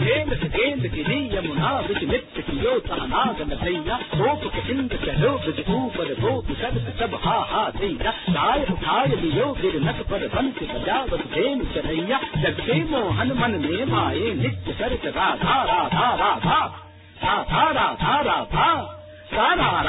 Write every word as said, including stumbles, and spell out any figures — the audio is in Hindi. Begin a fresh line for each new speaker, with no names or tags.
गेंद से गेंद गिरी यमुना बिच नित्य कियो सहनागन भैया गोप के इंद्र चलो बिच ऊपर गोप सब सब हा हा दैया गाय उठाय लियो गिरनक पर बंश बजावत भेन चरैया जगते मोहन मन में माए नित्य करत राधा राधा राधा राधा राधा राधा राधा